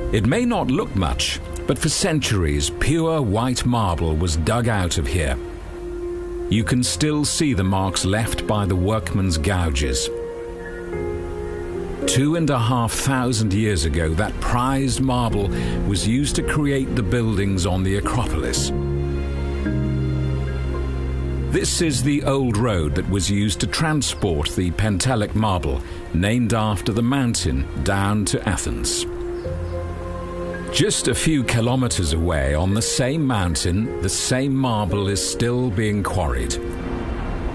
It may not look much, but for centuries, pure white marble was dug out of here. You can still see the marks left by the workmen's gouges. 2,500 years ago, that prized marble was used to create the buildings on the Acropolis. This is the old road that was used to transport the Pentelic marble, named after the mountain, down to Athens. Just a few kilometers away on the same mountain, the same marble is still being quarried.